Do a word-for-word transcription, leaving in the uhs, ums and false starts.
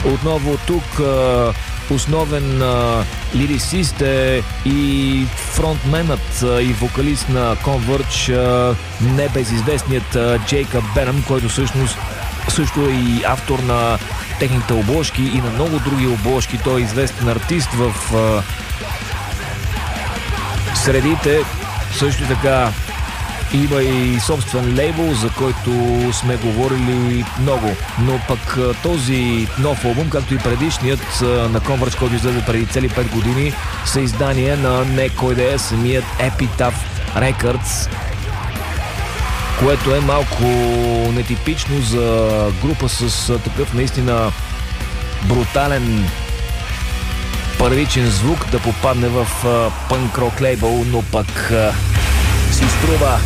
Отново тук основен лирисист е и фронтменът и вокалист на Converge, небезизвестният Джейкъб Бенъм, който всъщност също е и автор на техните обложки и на много други обложки. Той е известен артист в средите. Също така има и собствен лейбъл, за който сме говорили много. Но пък този нов албум, както и предишният на Converge, който излезе преди цели пет години, са издание на не кой да е, самият Epitaph Records, което е малко нетипично за група с такъв наистина брутален първичен звук да попадне в пънк рок лейбъл, но пък си струва.